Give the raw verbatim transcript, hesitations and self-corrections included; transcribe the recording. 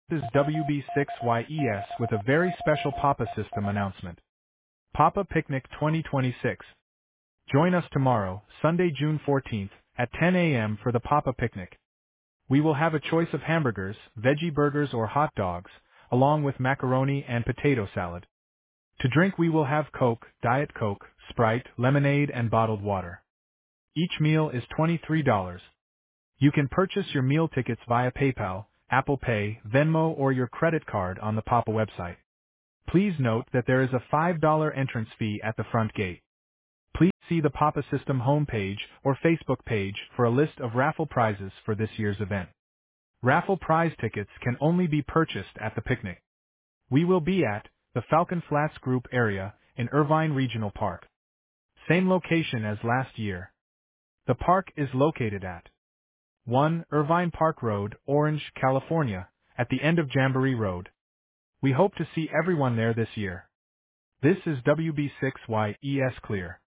This is W B six Y E S with a very special Papa System announcement. Papa Picnic twenty twenty-six. Join us tomorrow, Sunday, June fourteenth, at ten a m for the Papa Picnic. We will have a choice of hamburgers, veggie burgers or hot dogs, along with macaroni and potato salad. To drink we will have Coke, Diet Coke, Sprite, lemonade and bottled water. Each meal is twenty-three dollars. You can purchase your meal tickets via PayPal, Apple Pay, Venmo or your credit card on the Papa website. Please note that there is a five dollar entrance fee at the front gate. Please see the Papa System homepage or Facebook page for a list of raffle prizes for this year's event. Raffle prize tickets can only be purchased at the picnic. We will be at the Falcon Flats Group area in Irvine Regional Park. Same location as last year. The park is located at one Irvine Park Road, Orange, California, at the end of Jamboree Road. We hope to see everyone there this year. This is W B six Y E S Clear.